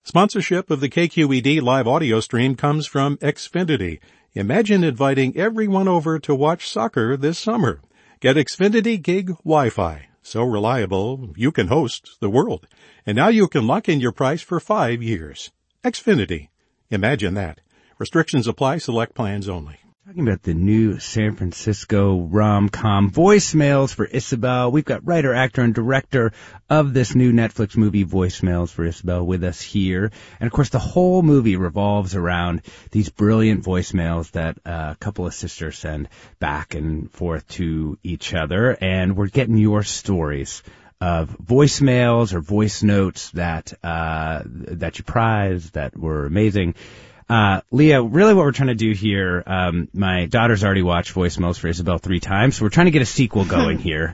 Sponsorship of the KQED live audio stream comes from Xfinity. Imagine inviting everyone over to watch soccer this summer. Get Xfinity Gig Wi-Fi. So reliable, you can host the world. And now you can lock in your price for 5 years. Xfinity. Imagine that. Restrictions apply. Select plans only. Talking about the new San Francisco rom-com Voicemails for Isabel. We've got writer, actor, and director of this new Netflix movie, Voicemails for Isabel, with us here. And, of course, the whole movie revolves around these brilliant voicemails that a couple of sisters send back and forth to each other. And we're getting your stories of voicemails or voice notes that you prize, that were amazing. Leah, really what we're trying to do here, my daughter's already watched Voicemails for Isabel 3 times, so we're trying to get a sequel going here,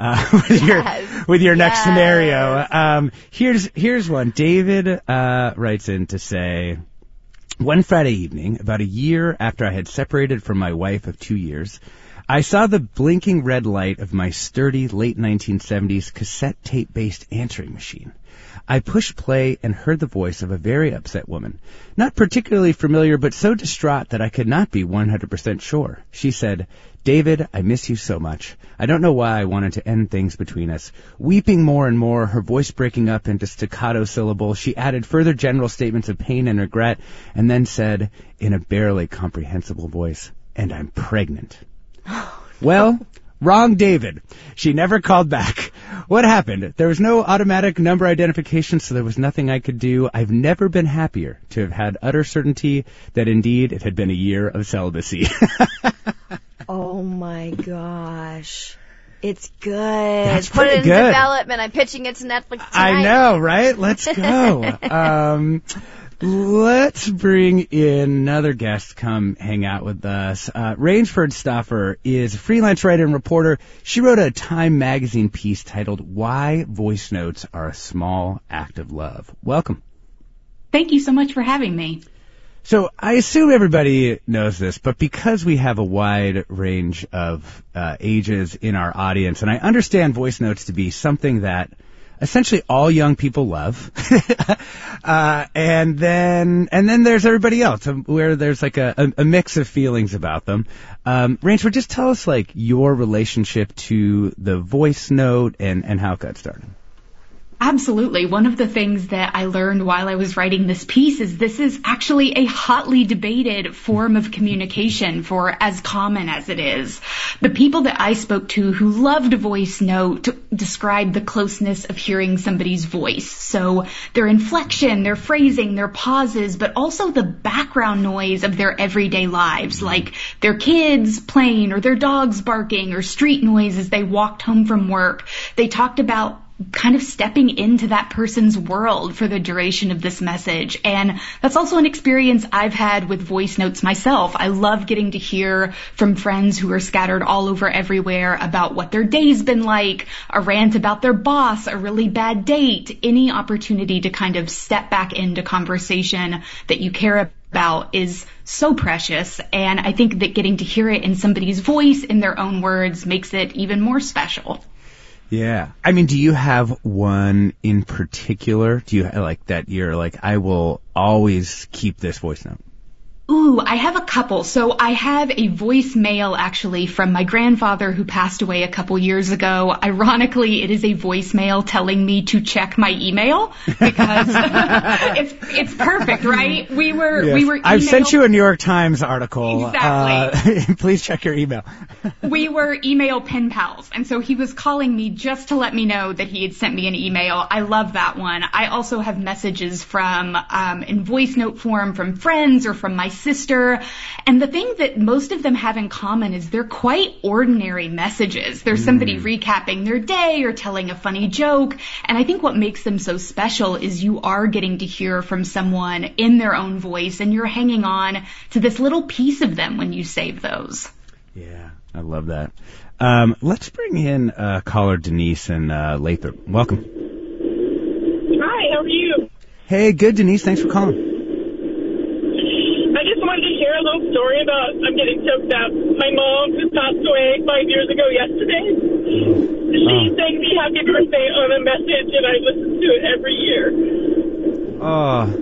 with your next scenario. Here's one. David, writes in to say, one Friday evening, about a year after I had separated from my wife of 2 years, I saw the blinking red light of my sturdy late 1970s cassette tape-based answering machine. I pushed play and heard the voice of a very upset woman. Not particularly familiar, but so distraught that I could not be 100% sure. She said, "David, I miss you so much. I don't know why I wanted to end things between us." Weeping more and more, her voice breaking up into staccato syllables, she added further general statements of pain and regret, and then said, in a barely comprehensible voice, "And I'm pregnant." Well, wrong, David. She never called back. What happened? There was no automatic number identification, so there was nothing I could do. I've never been happier to have had utter certainty that indeed it had been a year of celibacy. Oh my gosh. It's good. That's Put it in good. development. I'm pitching it to Netflix tonight. I know, right? Let's go. Let's bring in another guest to come hang out with us. Rainsford Stoffer is a freelance writer and reporter. She wrote a Time magazine piece titled "Why Voice Notes Are a Small Act of Love." Welcome. Thank you so much for having me. So I assume everybody knows this, but because we have a wide range of ages in our audience, and I understand voice notes to be something that essentially all young people love, and then there's everybody else, where there's like a mix of feelings about them. Rainsford, just tell us like your relationship to the voice note and how it got started. Absolutely. One of the things that I learned while I was writing this piece is this is actually a hotly debated form of communication, for as common as it is. The people that I spoke to who loved a voice note described the closeness of hearing somebody's voice. So their inflection, their phrasing, their pauses, but also the background noise of their everyday lives, like their kids playing or their dogs barking or street noise as they walked home from work. They talked about kind of stepping into that person's world for the duration of this message. And that's also an experience I've had with voice notes myself. I love getting to hear from friends who are scattered all over everywhere about what their day's been like, a rant about their boss, a really bad date, any opportunity to kind of step back into conversation that you care about is so precious. And I think that getting to hear it in somebody's voice, in their own words, makes it even more special. Yeah. I mean, do you have one in particular? Do you like that you're like, I will always keep this voice note? Ooh, I have a couple. So I have a voicemail actually from my grandfather who passed away a couple years ago. Ironically, it is a voicemail telling me to check my email because it's perfect, right? We were I've sent you a New York Times article. Exactly. Please check your email. We were email pen pals. And so he was calling me just to let me know that he had sent me an email. I love that one. I also have messages from, in voice note form from friends or from my sister. And the thing that most of them have in common is they're quite ordinary messages. There's somebody recapping their day or telling a funny joke. And I think what makes them so special is you are getting to hear from someone in their own voice and you're hanging on to this little piece of them when you save those. Yeah, I love that. Let's bring in caller Denise and Lathrop. Welcome. Hi, how are you? Hey, good, Denise. Thanks for calling. I just wanted to share a little story about, I'm getting choked up, my mom who passed away 5 years ago yesterday. She sang me happy birthday on a message, and I listen to it every year. Oh,